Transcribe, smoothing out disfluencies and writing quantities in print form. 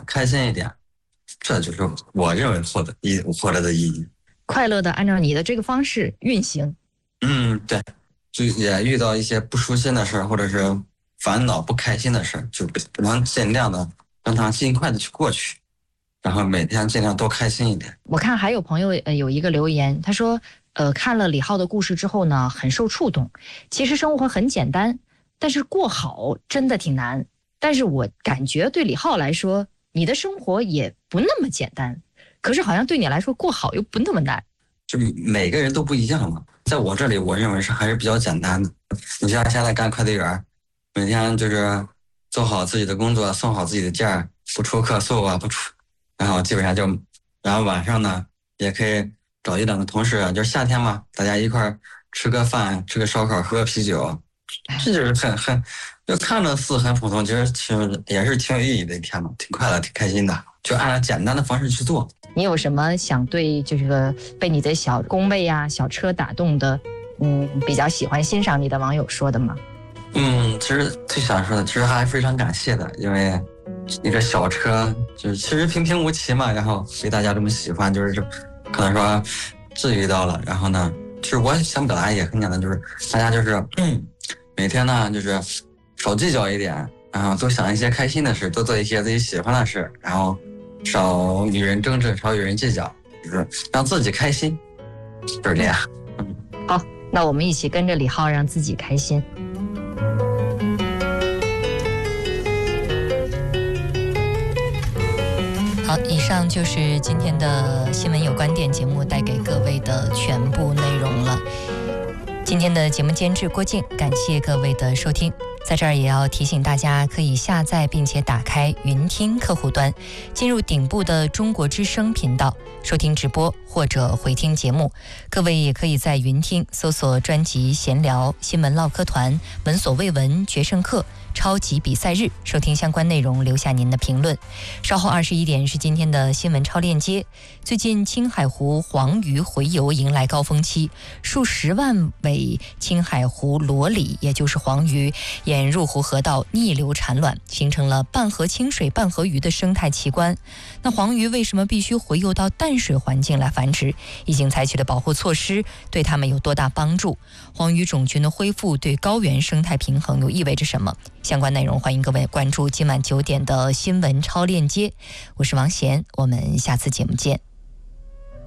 开心一点，这就是我认为活着的意义。 快乐的按照你的这个方式运行。 对，就也遇到一些不舒心的事儿，或者是烦恼不开心的事儿，就不能尽量的让它尽快的去过去，然后每天尽量多开心一点。 我看还有朋友有一个留言，他说看了李浩的故事之后呢，很受触动。其实生活很简单，但是过好真的挺难。但是我感觉对李浩来说，你的生活也不那么简单，可是好像对你来说过好又不那么难。 就每个人都不一样嘛，在我这里我认为是还是比较简单的。你像现在干快递员，每天就是做好自己的工作，送好自己的件儿，不出客诉啊，不出，然后基本上然后晚上呢也可以找一两个同事，就是夏天嘛，大家一块儿吃个饭，吃个烧烤，喝个啤酒，这就是就看着似很普通，其实也是挺有意义的一天嘛，挺快乐，挺开心的，就按照简单的方式去做。 你有什么想对这个被你的小工位啊、小车打动的，比较喜欢欣赏你的网友说的吗？ 其实最想说的，其实还非常感谢的，因为一个小车就是其实平平无奇嘛，然后被大家这么喜欢，就是可能说治愈到了。然后呢，其实我想表达也很简单，就是大家就是每天呢就是少计较一点，然后多想一些开心的事，多做一些自己喜欢的事，然后少与人争执，少与人计较，就是让自己开心，就是这样。 好，那我们一起跟着李浩让自己开心。好，以上就是今天的新闻有观点节目带给各位的全部内容了。今天的节目监制郭靖，感谢各位的收听。在这儿也要提醒大家，可以下载并且打开云听客户端，进入顶部的中国之声频道收听直播或者回听节目。各位也可以在云听搜索专辑闲聊、新闻唠嗑团、闻所未闻、决胜课、超级比赛日，收听相关内容，留下您的评论。稍后21点是今天的新闻超链接。最近青海湖黄鱼洄游迎来高峰期，数十万尾青海湖裸鲤，也就是黄鱼，沿入湖河道逆流产卵，形成了半河清水、半河鱼的生态奇观。那黄鱼为什么必须洄游到淡水环境来繁殖？已经采取的保护措施对它们有多大帮助？黄鱼种群的恢复对高原生态平衡又意味着什么？相关内容欢迎各位关注今晚9点的新闻超链接。我是王贤，我们下次节目见。